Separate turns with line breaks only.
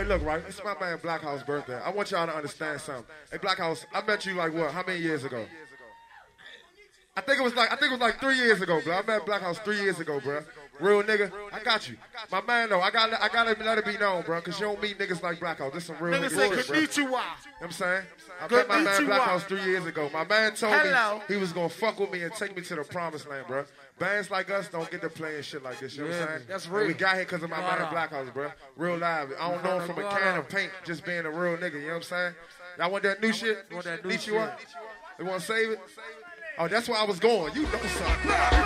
look, right? It's my man Black House birthday. I want y'all to understand something. Hey, Black House, I met you like what? How many years ago? I think it was like 3 years ago, bro. I met Black House 3 years ago, bro. Real nigga, I got you. My man, though, I gotta let it be known, bro, because you don't meet niggas like Black House. This some real nigga shit, bro. You know what I'm saying? I met my man Black House 3 years ago. My man told me he was gonna fuck with me and take me to the promised land, bro. Bands like us don't get to playing shit like this, you know what I'm saying? That's real. And we got here because of my man Black House, bro. Real live. I don't know him from a can of paint, just being a real nigga, you know what I'm saying? Y'all want that new shit? Want that new shit? You want to save it? Oh, that's where I was going. You know something.